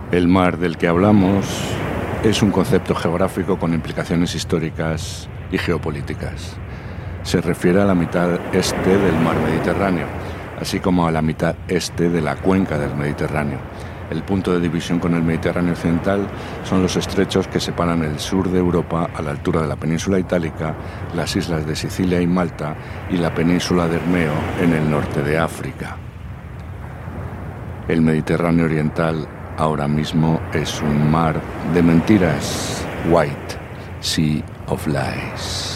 El mar del que hablamos es un concepto geográfico con implicaciones históricas y geopolíticas. Se refiere a la mitad este del mar Mediterráneo, así como a la mitad este de la cuenca del Mediterráneo. El punto de división con el Mediterráneo occidental son los estrechos que separan el sur de Europa a la altura de la península itálica, las islas de Sicilia y Malta y la península de Hermeo en el norte de África. El Mediterráneo oriental ahora mismo es un mar de mentiras. White Sea of Lies.